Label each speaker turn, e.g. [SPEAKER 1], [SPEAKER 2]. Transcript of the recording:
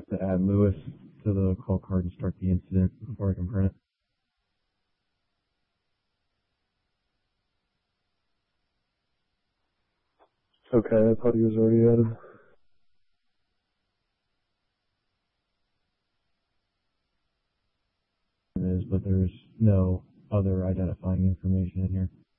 [SPEAKER 1] have to add Lewis to the call card and start the incident before I can print it.
[SPEAKER 2] Okay, I thought he was already added.
[SPEAKER 1] But there's no other identifying information in here.